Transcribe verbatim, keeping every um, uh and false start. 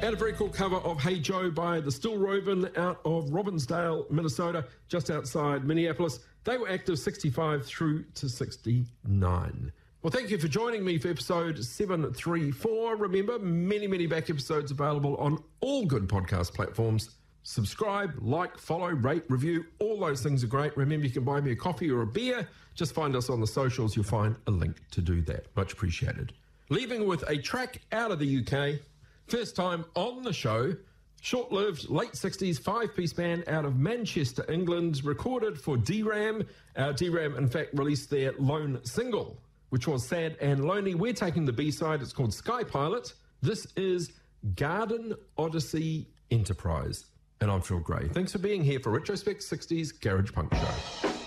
And a very cool cover of Hey Joe by the Still Rovin out of Robbinsdale, Minnesota, just outside Minneapolis. They were active sixty-five through to sixty-nine. Well, thank you for joining me for episode seven thirty-four. Remember, many, many back episodes available on all good podcast platforms. Subscribe, like, follow, rate, review. All those things are great. Remember, you can buy me a coffee or a beer. Just find us on the socials. You'll find a link to do that. Much appreciated. Leaving with a track out of the U K. First time on the show, short-lived late sixties five-piece band out of Manchester, England, recorded for D RAM. Uh, D RAM, in fact, released their lone single, which was Sad and Lonely. We're taking the B-side. It's called Sky Pilot. This is Garden Odyssey Enterprise. And I'm Phil Gray. Thanks for being here for Retrospect sixties Garage Punk Show.